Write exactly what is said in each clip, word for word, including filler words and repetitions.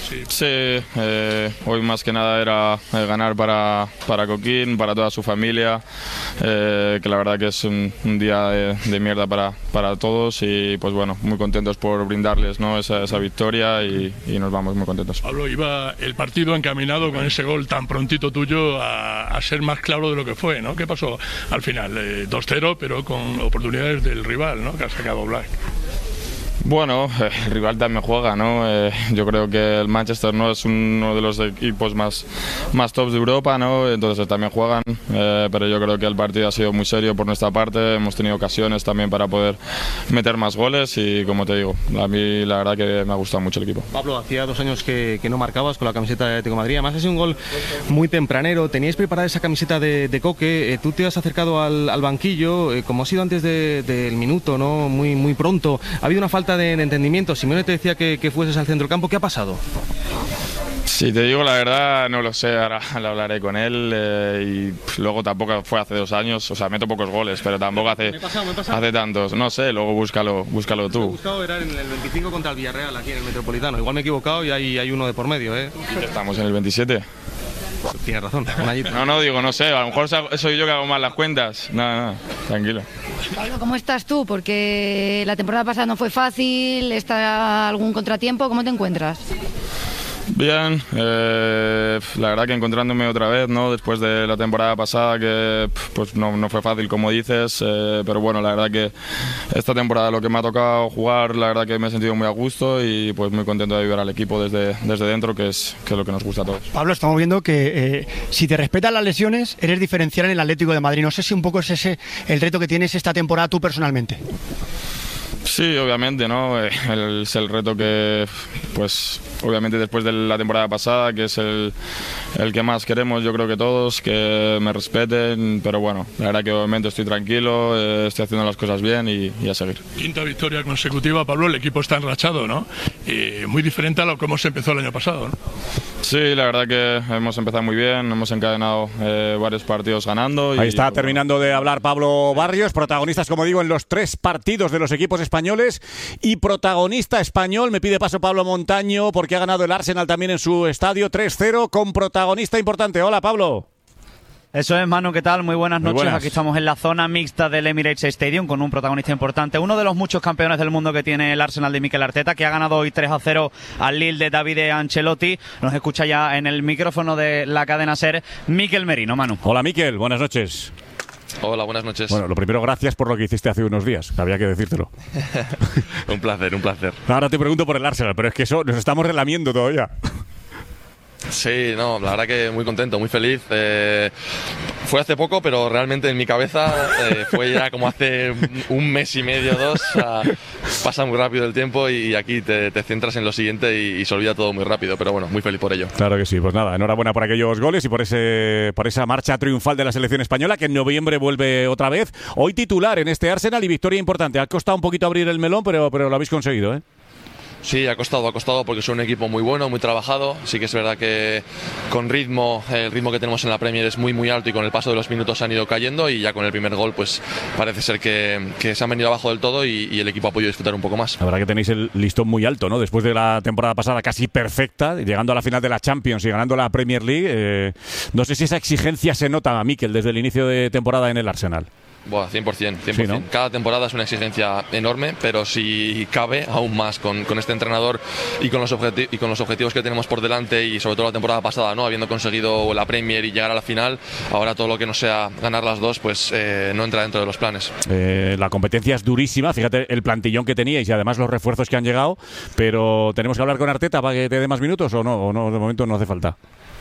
Sí, sí eh, hoy más que nada era eh, ganar para, para Coquín, para toda su familia, eh, que la verdad que es un, un día de, de mierda para, para todos y pues bueno, muy contentos por brindarles, ¿no? esa, esa victoria y, y nos vamos muy contentos. Pablo, iba el partido encaminado con ese gol tan prontito tuyo a, a ser más claro de lo que fue, ¿no? ¿Qué pasó al final? Eh, dos cero, pero con oportunidades del rival, ¿no? Que ha sacado Black. Bueno, eh, el rival también juega, ¿no? Eh, yo creo que el Manchester, ¿no? Es uno de los equipos más, más tops de Europa, ¿no? Entonces también juegan, eh, pero yo creo que el partido ha sido muy serio por nuestra parte, hemos tenido ocasiones también para poder meter más goles y como te digo, a mí la verdad que me ha gustado mucho el equipo. Pablo, hacía dos años que, que no marcabas con la camiseta de Atlético de Madrid, además ha sido un gol muy tempranero, teníais preparada esa camiseta de, de Coque, eh, tú te has acercado al, al banquillo, eh, como ha sido antes de, del minuto, ¿no? Muy, muy pronto, ha habido una falta de, de entendimiento. Simeone te decía que, que fueses al centro del campo. ¿Qué ha pasado? Si te digo la verdad, no lo sé, ahora lo hablaré con él eh, y pff, luego tampoco fue hace dos años, o sea, meto pocos goles, pero tampoco hace, me he pasado, me he pasado. hace tantos, no sé, luego búscalo, búscalo tú. Me ha gustado, era en el veinticinco contra el Villarreal, aquí en el Metropolitano, igual me he equivocado y hay, hay uno de por medio, ¿eh? Estamos en el veintisiete. Tienes razón, un añito. No, no, digo, no sé, a lo mejor soy yo que hago mal las cuentas, nada, nada, tranquilo. Pablo, ¿cómo estás tú? Porque la temporada pasada no fue fácil, ¿está algún contratiempo? ¿Cómo te encuentras? Bien, eh, la verdad que encontrándome otra vez, ¿no? Después de la temporada pasada que pues no, no fue fácil como dices, eh, pero bueno, la verdad que esta temporada lo que me ha tocado jugar, la verdad que me he sentido muy a gusto y pues muy contento de ayudar al equipo desde, desde dentro, que es, que es lo que nos gusta a todos. Pablo, estamos viendo que eh, si te respetan las lesiones, eres diferencial en el Atlético de Madrid. No sé si un poco es ese el reto que tienes esta temporada tú personalmente. Sí, obviamente, ¿no? El, es el reto que, pues, obviamente después de la temporada pasada, que es el, el que más queremos, yo creo que todos, que me respeten, pero bueno, la verdad que obviamente estoy tranquilo, eh, estoy haciendo las cosas bien y, y a seguir. Quinta victoria consecutiva, Pablo, el equipo está enrachado, ¿no? Eh, muy diferente a lo que hemos empezado el año pasado, ¿no? Sí, la verdad que hemos empezado muy bien, hemos encadenado eh, varios partidos ganando. Y, Ahí está pues, terminando de hablar Pablo Barrios, protagonistas, como digo, en los tres partidos de los equipos españoles y protagonista español, me pide paso Pablo Montaño porque ha ganado el Arsenal también en su estadio tres cero con protagonista importante. Hola, Pablo. Eso es, Manu, ¿qué tal? Muy buenas Muy noches. buenas. Aquí estamos en la zona mixta del Emirates Stadium con un protagonista importante, uno de los muchos campeones del mundo que tiene el Arsenal de Mikel Arteta, que ha ganado hoy tres a cero al Lille de Davide Ancelotti. Nos escucha ya en el micrófono de la cadena SER Mikel Merino. Manu. Hola, Mikel, buenas noches. Hola, buenas noches. Bueno, lo primero, gracias por lo que hiciste hace unos días, había que decírtelo. Un placer, un placer. Ahora te pregunto por el Arsenal, pero es que eso nos estamos relamiendo todavía. Sí, no, la verdad que muy contento, muy feliz. Eh, fue hace poco, pero realmente en mi cabeza eh, fue ya como hace un mes y medio, dos. A, pasa muy rápido el tiempo y aquí te, te centras en lo siguiente y, y se olvida todo muy rápido. Pero bueno, muy feliz por ello. Claro que sí, pues nada, enhorabuena por aquellos goles y por ese por esa marcha triunfal de la selección española que en noviembre vuelve otra vez. Hoy titular en este Arsenal y victoria importante. Ha costado un poquito abrir el melón, pero, pero lo habéis conseguido, ¿eh? Sí, ha costado, ha costado porque es un equipo muy bueno, muy trabajado. Sí que es verdad que con ritmo, el ritmo que tenemos en la Premier es muy muy alto y con el paso de los minutos han ido cayendo y ya con el primer gol pues parece ser que, que se han venido abajo del todo y, y el equipo ha podido disfrutar un poco más. La verdad que tenéis el listón muy alto, ¿no? Después de la temporada pasada casi perfecta, llegando a la final de la Champions y ganando la Premier League, eh, no sé si esa exigencia se nota a Mikel desde el inicio de temporada en el Arsenal. Buah, cien por ciento, cien por ciento. Sí, ¿no? Cada temporada es una exigencia enorme, pero si cabe, aún más con, con este entrenador y con, los objeti- y con los objetivos que tenemos por delante y sobre todo la temporada pasada, ¿no? Habiendo conseguido la Premier y llegar a la final, ahora todo lo que no sea ganar las dos, pues eh, no entra dentro de los planes. Eh, la competencia es durísima, fíjate el plantillón que teníais y además los refuerzos que han llegado, pero ¿tenemos que hablar con Arteta para que te dé más minutos o no? O no, de momento no hace falta.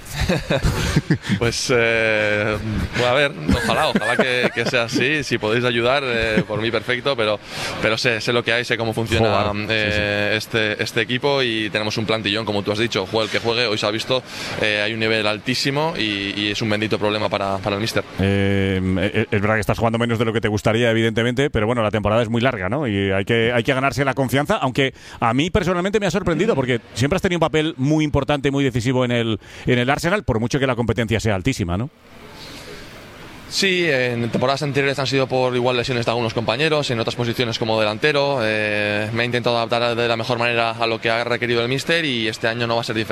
Pues eh, bueno, a ver, ojalá, ojalá que, que sea así. Si podéis ayudar, eh, por mí perfecto, pero, pero sé, sé lo que hay, sé cómo funciona Joder, eh, sí, sí. Este, este equipo y tenemos un plantillón, como tú has dicho, juegue el que juegue, hoy se ha visto, eh, hay un nivel altísimo y, y es un bendito problema para, para el míster. Eh, es verdad que estás jugando menos de lo que te gustaría, evidentemente, pero bueno, la temporada es muy larga, ¿no? Y hay que, hay que ganarse la confianza, aunque a mí personalmente me ha sorprendido porque siempre has tenido un papel muy importante, muy decisivo en el, en el Arsenal, por mucho que la competencia sea altísima, ¿no? Sí, en temporadas anteriores han sido por igual lesiones de algunos compañeros, en otras posiciones como delantero. Eh, me he intentado adaptar de la mejor manera a lo que ha requerido el míster y este año no va a ser diferente.